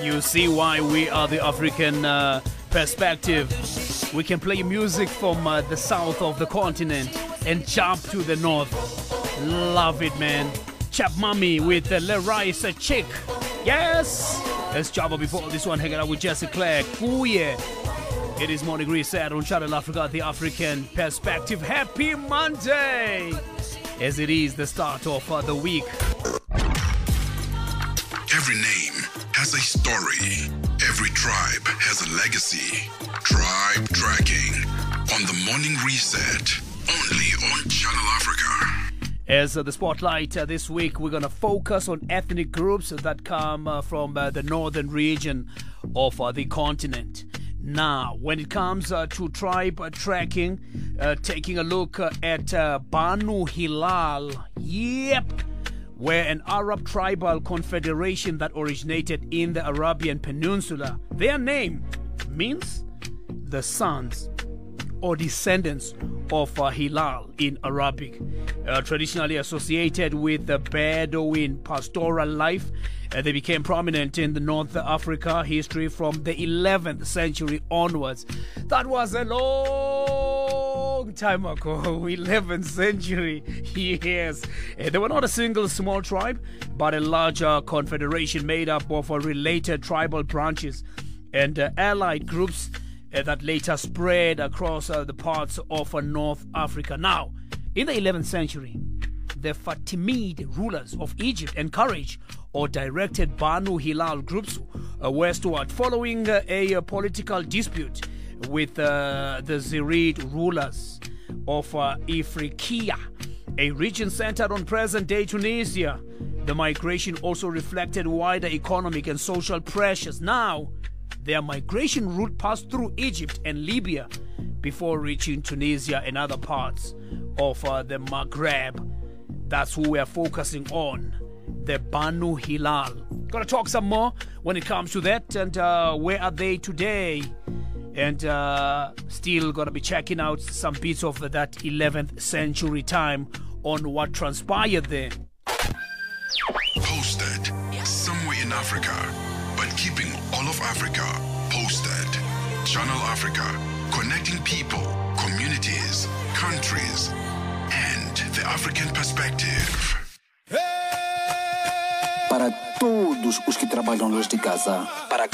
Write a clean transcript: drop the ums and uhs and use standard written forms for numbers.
You see why we are the African perspective. We can play music from the south of the continent and jump to the north. Love it, man. Chap Mummy with Leroy's Chick. Yes! Let's jump before this one, hanging out with Jesse Clark. Oh yeah. It is Morning Reset on Channel Africa, the African perspective. Happy Monday! As it is the start of the week. Every name has a story. Every tribe has a legacy. Tribe Tracking on the Morning Reset, only on Channel Africa. As the spotlight this week, we're going to focus on ethnic groups that come from the northern region of the continent. Now, when it comes to tribe tracking, taking a look at Banu Hilal, where an Arab tribal confederation that originated in the Arabian Peninsula. Their name means the sons or descendants of Hilal in Arabic, traditionally associated with the Bedouin pastoral life. They became prominent in the North Africa history from the 11th century onwards. That was a long time ago, 11th century, yes. They were not a single small tribe, but a larger confederation made up of related tribal branches and allied groups that later spread across the parts of North Africa. Now, in the 11th century, the Fatimid rulers of Egypt encouraged or directed Banu Hilal groups westward following a political dispute with the Zirid rulers of Ifriqiya, a region centered on present-day Tunisia. The migration also reflected wider economic and social pressures. Now, their migration route passed through Egypt and Libya before reaching Tunisia and other parts of the Maghreb. That's who we're focusing on, the Banu Hilal. Gonna talk some more when it comes to that and where are they today? And still gonna be checking out some bits of that 11th century time on what transpired there. Posted somewhere in Africa, but keeping all of Africa posted. Channel Africa, connecting people, communities, countries, and the African perspective. Para todos os que trabalham longe de casa, para